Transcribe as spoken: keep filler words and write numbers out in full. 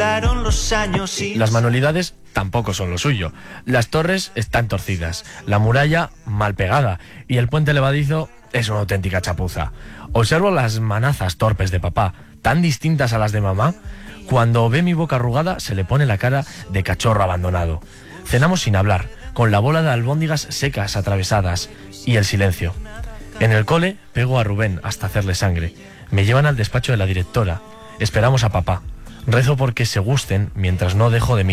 volaron los años y... Las manualidades tampoco son lo suyo. Las torres están torcidas, la muralla mal pegada y el puente levadizo es una auténtica chapuza. Observo las manazas torpes de papá, tan distintas a las de mamá. Cuando ve mi boca arrugada se le pone la cara de cachorro abandonado. Cenamos sin hablar, con la bola de albóndigas secas atravesadas y el silencio. En el cole pego a Rubén hasta hacerle sangre. Me llevan al despacho de la directora. Esperamos a papá. Rezo porque se gusten mientras no dejo de mirar.